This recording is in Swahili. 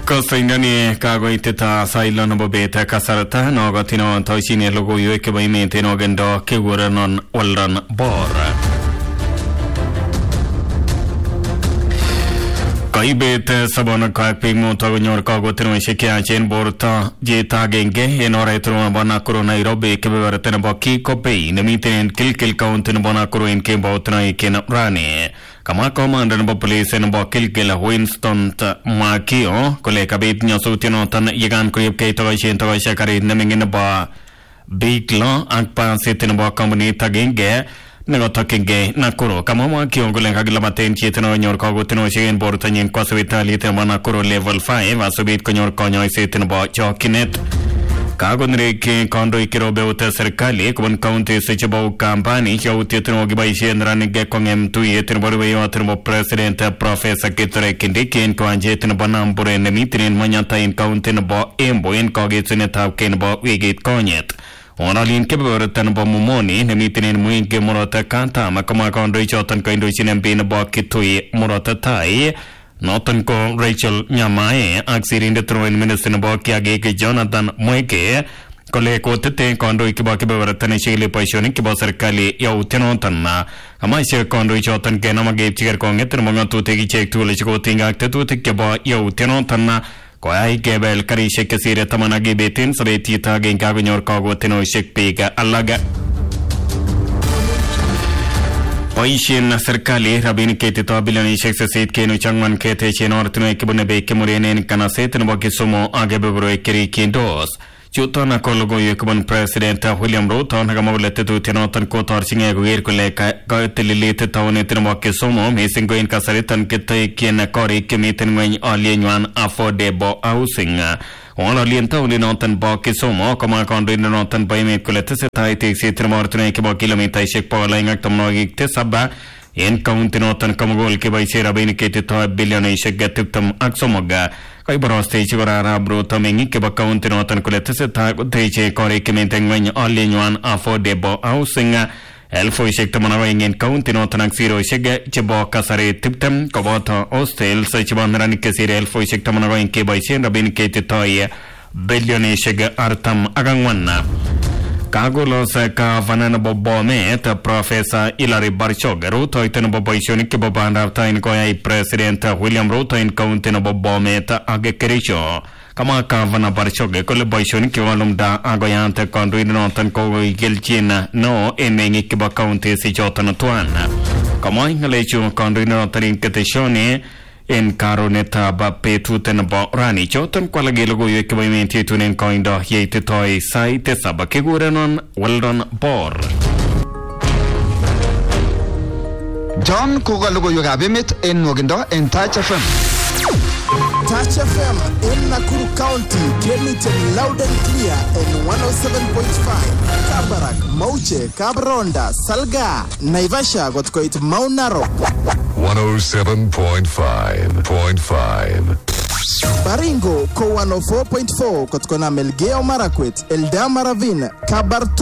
Kosaindani kagoiteta sailon bobeta kasarata nogotino toishine logo yoke baimete nogendo keguranon walran bor. Kaibet sabon kaipig mo tagonyor kagotino shikia chen borta jeta genge enoretro bana kuro Nairobi kebevertena baki kopei nemiten kilkil kauntin bana kuro in kebotna iken rani. Kama commander ng police ng Kilkil Winston Makio kule kabit niya sutino tan yagan ko kay to siya karin namingin ba bigla ang pansitin ba company tagenge nagotakenge nakuro kama Makio kule kagilamaten chitino nyor kagutino siya in bortanyin kwa switali tema nakuro level 5 asubit ko nyor konyo sitin ba chokinet Kagonre ke kondo ikirobe uta serikali kubon county se chabo kampani cha utitno gibaishe nranige kongem tu yetin borwe yotin president professor Kitore Kindiki en koanjetin banambure nemitrin manyata in county bo embo en kogitsune tapken bo wigit konyet Onalin kebertan bo mumoni nemitrin muinke morota kanta makama kondo ichotan ko indochin bin bo kitui morota tai Noton ko Rachel Nyamae aksirinde troin minister bo kiage ke Jonathan Mweke kole ko tete kondo ikibaki bevertane shile paishoni kibo serikali ya utenotan na amaishe kondo ichotan ke namage tiger ko ngeter monga tutegi chek tule chiko tinga tetu kibo ya utenotan na ko ai kebel karishe kesire tamanagi betin sabeti ta genga gonyor ko teno shekpega alaga Paishin serikali rabin kete to bilani shekse sit kenu changman kete chenor tno ekibune be kemurenen kana setno bakisumo agebebro ekiri kindos chutana kologo yekubun president William Ruto nagamawlete tu tenotan ko torchinge guir kule ka telilite tawne tno bakisumo mesingo in kasaritan kete kien kori kemiten ngwen alienwan affordable housing Ona lienta uli notan baki somo kama kondo ina notan baimit kulete se tai tiksi tirmortune ke ba kilomita ishek pawala ingak tamnogi te sabba en kaunti notan kamagol ke ba isera bini kete to billion ishek gatuktam aksomoga kai baroste chigora rabro tamengi ke ba kaunti notan kulete se tai teche kore ke mentengwen alienwan affordable housing Elfo ishek tamanawa ingen kaunti notan aksiro ishek chebo kasare tiptem kobota hostel sa chibanrani kesire elfo ishek tamanawa inke ba isen rabin kete toye billion ishek artam agangwanna Kagulo sa ka vanan bobome ta professor Hilary Barchog Ruto iten boboishoni ke bobanda tain ko ai president William Ruto in kaunti no bobome ta agekerisho Kama ka vana Barchog ko le boishoni ke walum da agoyante kondu no tan ko gelchina no enengi ke ba kaunti si jotan tuan Kama ngalechu kondu no tan keteshoni en karoneta ba petuten ba rani chotan kwala gelogo yeke ba menti tunen koindo yete toy site sabake gurenon weldon bor John Kogalogo yoga bemit en wogendo en Touch FM Touch FM in Nakuru County getting loud and clear in 107.5 Kabarak, Mauche, Kabronda, Salga, Naivasha got quite Mount Narok 107.5.5 Baringo ko 104.4 kotkona Melgeo Marakwet Eldama Ravine Kabarto